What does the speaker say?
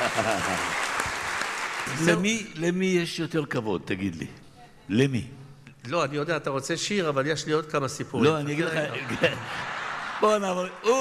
למי יש יותר כבוד, תגיד לי? למי? לא, אני יודע, אתה רוצה שיר, אבל יש לי עוד כמה סיפורים. לא, אני אגיד לך... בוא נעבור...